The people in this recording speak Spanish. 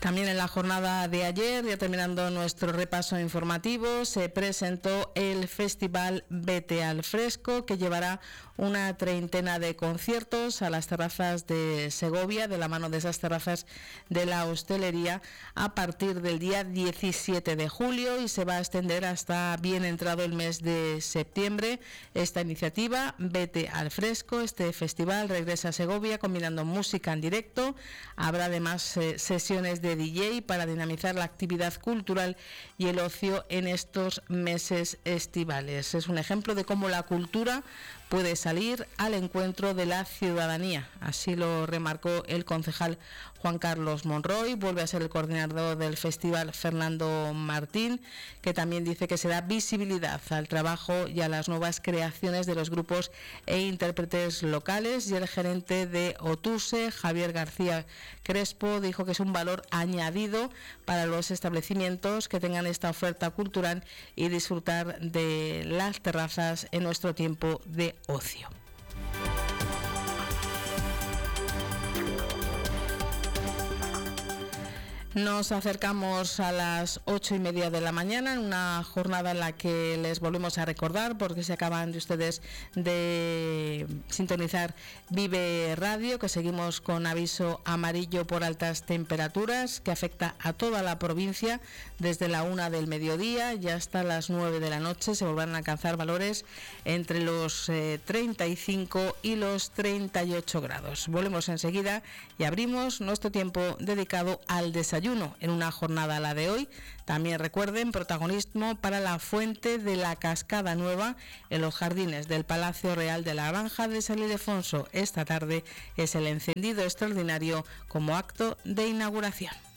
También en la jornada de ayer, ya terminando nuestro repaso informativo, se presentó el Festival Vete al Fresco, que llevará una treintena de conciertos a las terrazas de Segovia, de la mano de esas terrazas de la hostelería, a partir del día 17 de julio y se va a extender hasta bien entrado el mes de septiembre. Esta iniciativa, Vete al Fresco, este festival, regresa a Segovia combinando música en directo. Habrá además sesiones de DJ para dinamizar la actividad cultural y el ocio en estos meses estivales. Es un ejemplo de cómo la cultura puede salir al encuentro de la ciudadanía. Así lo remarcó el concejal Juan Carlos Monroy. Vuelve a ser el coordinador del festival Fernando Martín, que también dice que se da visibilidad al trabajo y a las nuevas creaciones de los grupos e intérpretes locales. Y el gerente de Otuse, Javier García Crespo, dijo que es un valor añadido para los establecimientos que tengan esta oferta cultural y disfrutar de las terrazas en nuestro tiempo de ocio. Nos acercamos a las 8:30 de la mañana, en una jornada en la que les volvemos a recordar, porque se acaban de ustedes de sintonizar Vive Radio, que seguimos con aviso amarillo por altas temperaturas, que afecta a toda la provincia desde la 1 del mediodía y hasta las 9 de la noche. Se volverán a alcanzar valores entre los 35 y los 38 grados. Volvemos enseguida y abrimos nuestro tiempo dedicado al desayuno. En una jornada, la de hoy, también recuerden, protagonismo para la fuente de la Cascada Nueva en los jardines del Palacio Real de la Granja de San Ildefonso. Esta tarde es el encendido extraordinario como acto de inauguración.